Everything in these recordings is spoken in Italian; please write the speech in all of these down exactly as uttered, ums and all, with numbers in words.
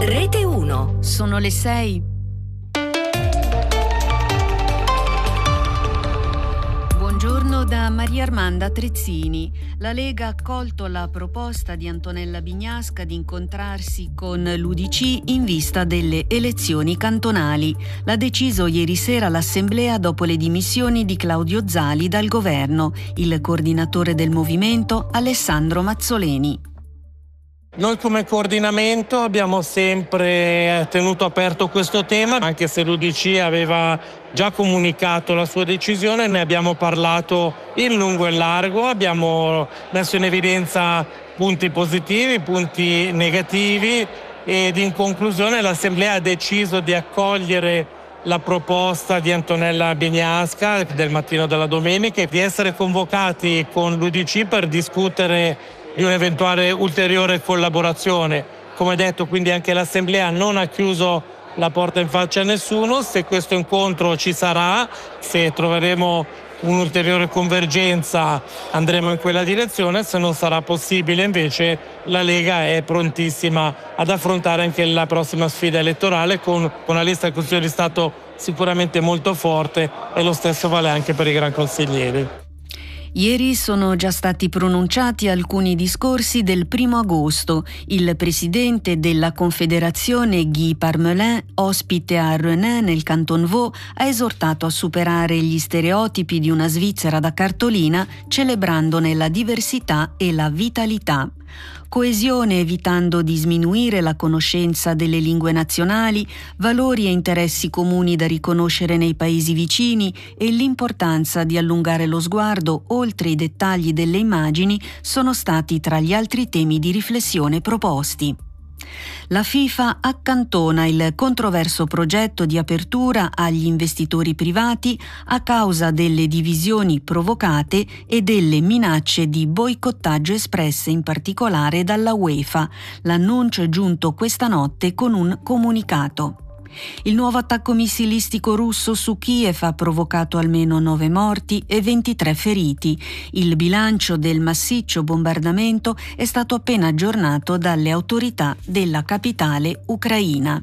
Rete uno. Sono le sei. Buongiorno da Maria Armanda Trezzini. La Lega ha accolto la proposta di Antonella Bignasca di incontrarsi con l'U D C in vista delle elezioni cantonali. L'ha deciso ieri sera l'Assemblea dopo le dimissioni di Claudio Zali dal governo. Il coordinatore del movimento, Alessandro Mazzoleni. Noi come coordinamento abbiamo sempre tenuto aperto questo tema, anche se l'U D C aveva già comunicato la sua decisione, ne abbiamo parlato in lungo e in largo, abbiamo messo in evidenza punti positivi, punti negativi ed in conclusione l'Assemblea ha deciso di accogliere la proposta di Antonella Bignasca del mattino della domenica e di essere convocati con l'U D C per discutere di un'eventuale ulteriore collaborazione. Come detto, quindi anche l'Assemblea non ha chiuso la porta in faccia a nessuno. Se questo incontro ci sarà, se troveremo un'ulteriore convergenza andremo in quella direzione, se non sarà possibile invece la Lega è prontissima ad affrontare anche la prossima sfida elettorale con una lista del Consiglio di Stato sicuramente molto forte e lo stesso vale anche per i Gran Consiglieri. Ieri sono già stati pronunciati alcuni discorsi del primo agosto. Il presidente della Confederazione Guy Parmelin, ospite a Rennes nel Canton Vaud, ha esortato a superare gli stereotipi di una Svizzera da cartolina, celebrandone la diversità e la vitalità. Coesione evitando di sminuire la conoscenza delle lingue nazionali, valori e interessi comuni da riconoscere nei paesi vicini e l'importanza di allungare lo sguardo oltre i dettagli delle immagini sono stati tra gli altri temi di riflessione proposti. La FIFA accantona il controverso progetto di apertura agli investitori privati a causa delle divisioni provocate e delle minacce di boicottaggio espresse in particolare dalla UEFA. L'annuncio è giunto questa notte con un comunicato. Il nuovo attacco missilistico russo su Kiev ha provocato almeno nove morti e ventitré feriti. Il bilancio del massiccio bombardamento è stato appena aggiornato dalle autorità della capitale ucraina.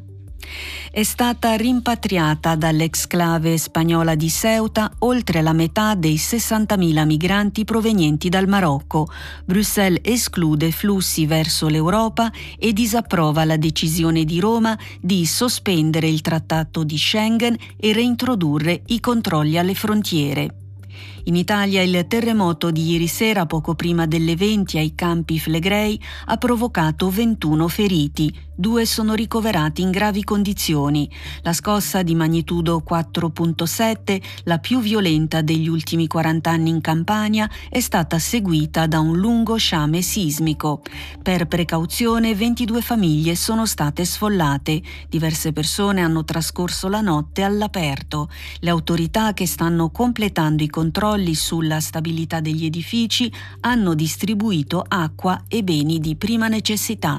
È stata rimpatriata dall'exclave spagnola di Ceuta oltre la metà dei sessantamila migranti provenienti dal Marocco. Bruxelles esclude flussi verso l'Europa e disapprova la decisione di Roma di sospendere il trattato di Schengen e reintrodurre i controlli alle frontiere. In Italia il terremoto di ieri sera, poco prima delle venti ai Campi Flegrei, ha provocato ventuno feriti. Due sono ricoverati in gravi condizioni. La scossa di magnitudo quattro virgola sette, la più violenta degli ultimi quaranta anni in Campania, è stata seguita da un lungo sciame sismico. Per precauzione, ventidue famiglie sono state sfollate. Diverse persone hanno trascorso la notte all'aperto. Le autorità, che stanno completando i controlli sulla stabilità degli edifici, hanno distribuito acqua e beni di prima necessità.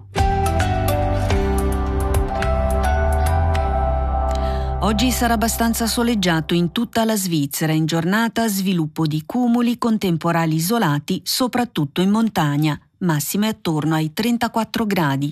Oggi sarà abbastanza soleggiato in tutta la Svizzera. In giornata sviluppo di cumuli con temporali isolati, soprattutto in montagna, massime attorno ai trentaquattro gradi.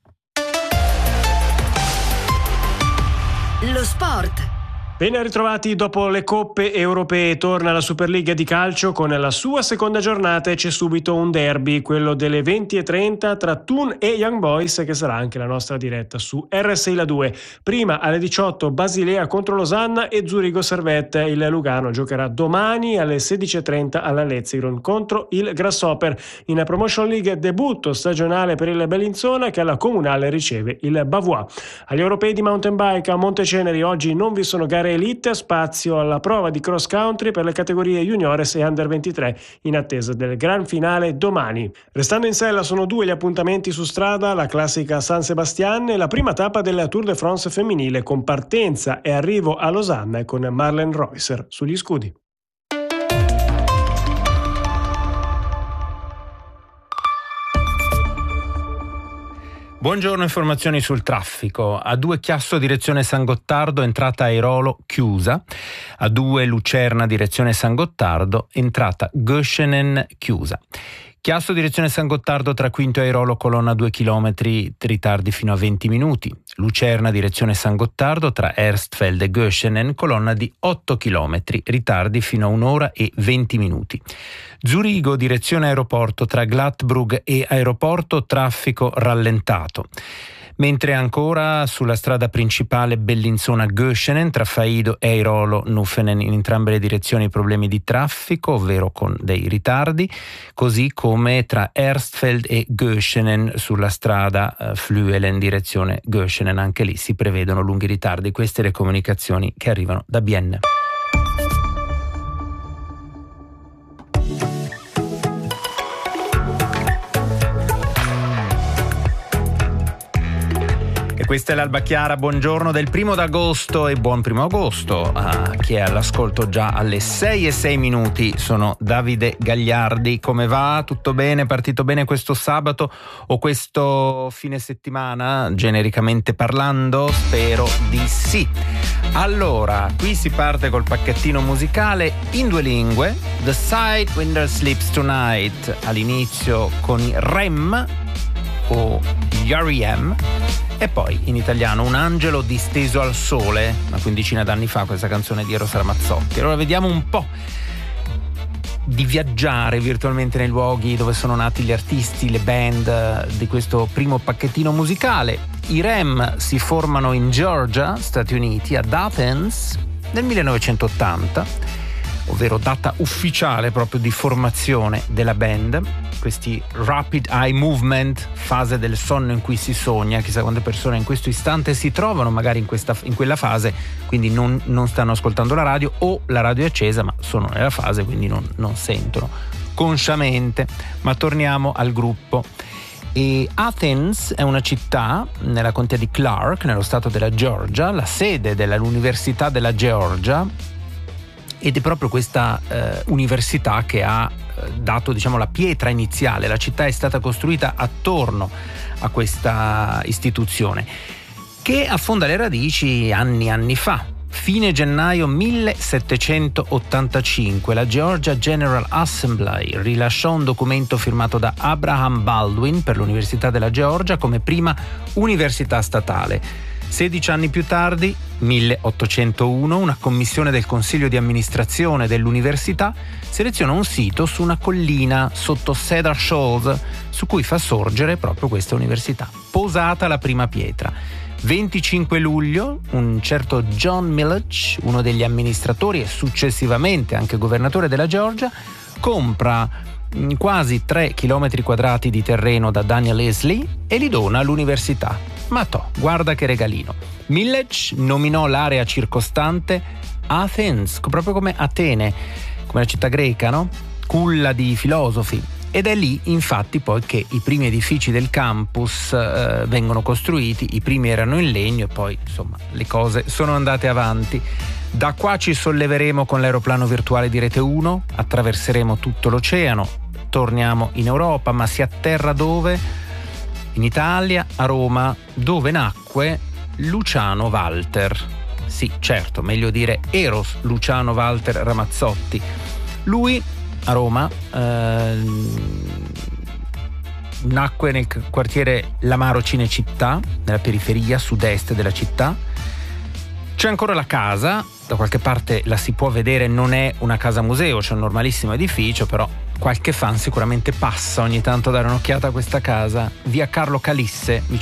Lo sport. Ben ritrovati. Dopo le coppe europee torna la Superliga di calcio con la sua seconda giornata e c'è subito un derby, quello delle venti e trenta tra Thun e Young Boys, che sarà anche la nostra diretta su R sei La due. Prima alle diciotto Basilea contro Losanna e Zurigo Servette. Il Lugano giocherà domani alle sedici e trenta alla Letzigrund contro il Grasshopper. In Promotion League debutto stagionale per il Bellinzona, che alla Comunale riceve il Bavois. Agli europei di mountain bike a Monteceneri oggi non vi sono gare elite, spazio alla prova di cross country per le categorie juniores e under ventitré in attesa del gran finale domani. Restando in sella sono due gli appuntamenti su strada, la classica San Sebastian e la prima tappa della Tour de France femminile con partenza e arrivo a Losanna e con Marlen Reusser sugli scudi. Buongiorno, informazioni sul traffico. A due Chiasso direzione San Gottardo, entrata Airolo chiusa. A due Lucerna direzione San Gottardo, entrata Göschenen chiusa. Chiasso direzione San Gottardo tra Quinto e Airolo, colonna due chilometri, ritardi fino a venti minuti. Lucerna direzione San Gottardo tra Erstfeld e Göschenen, colonna di otto chilometri, ritardi fino a un'ora e venti minuti. Zurigo direzione aeroporto tra Glattbrugg e aeroporto, traffico rallentato. Mentre ancora sulla strada principale Bellinzona-Göschenen tra Faido e Airolo-Nuffenen, in entrambe le direzioni problemi di traffico, ovvero con dei ritardi, così come tra Erstfeld e Göschenen sulla strada uh, Flüelen direzione Göschenen, anche lì si prevedono lunghi ritardi. Queste le comunicazioni che arrivano da Bienne. Questa è l'Alba Chiara, buongiorno del primo d'agosto e buon primo agosto a chi è all'ascolto già alle sei e sei minuti. Sono Davide Gagliardi. Come va? Tutto bene? Partito bene questo sabato o questo fine settimana, genericamente parlando? Spero di sì. Allora, qui si parte col pacchettino musicale in due lingue. The Sidewinder Sleeps Tonight all'inizio con i R E M o gli R E M, e poi in italiano Un angelo disteso al sole, una quindicina d'anni fa, questa canzone di Eros Ramazzotti. Allora vediamo un po' di viaggiare virtualmente nei luoghi dove sono nati gli artisti, le band di questo primo pacchettino musicale. I R E M si formano in Georgia, Stati Uniti, ad Athens nel millenovecentottanta, ovvero data ufficiale proprio di formazione della band. Questi rapid eye movement, fase del sonno in cui si sogna, chissà quante persone in questo istante si trovano magari in, questa, in quella fase, quindi non, non stanno ascoltando la radio o la radio è accesa, ma sono nella fase, quindi non, non sentono consciamente. Ma torniamo al gruppo. E Athens è una città nella contea di Clark, nello stato della Georgia, la sede dell'Università della Georgia, ed è proprio questa eh, università che ha eh, dato, diciamo, la pietra iniziale. La città è stata costruita attorno a questa istituzione, che affonda le radici anni anni fa. Fine gennaio millesettecentottantacinque la Georgia General Assembly rilasciò un documento firmato da Abraham Baldwin per l'Università della Georgia come prima università statale. sedici anni più tardi, milleottocentouno, una commissione del Consiglio di amministrazione dell'università seleziona un sito su una collina sotto Cedar Shoals, su cui fa sorgere proprio questa università. Posata la prima pietra. venticinque luglio, un certo John Milledge, uno degli amministratori e successivamente anche governatore della Georgia, compra quasi tre chilometri quadrati di terreno da Daniel Leslie e li dona all'università. Ma toh, guarda che regalino. Milledge nominò l'area circostante Athens, proprio come Atene, come la città greca, no? Culla di filosofi. Ed è lì, infatti, poi che i primi edifici del campus eh, vengono costruiti. I primi erano in legno e poi, insomma, le cose sono andate avanti. Da qua ci solleveremo con l'aeroplano virtuale di Rete uno, attraverseremo tutto l'oceano, torniamo in Europa, ma si atterra dove? In Italia, a Roma, dove nacque Luciano Walter. Sì, certo, meglio dire Eros Luciano Walter Ramazzotti. Lui, a Roma, eh, nacque nel quartiere Lamaro Cinecittà, nella periferia sud-est della città. C'è ancora la casa, da qualche parte la si può vedere, non è una casa museo, c'è un normalissimo edificio, però qualche fan sicuramente passa ogni tanto a dare un'occhiata a questa casa, via Carlo Calisse, vicino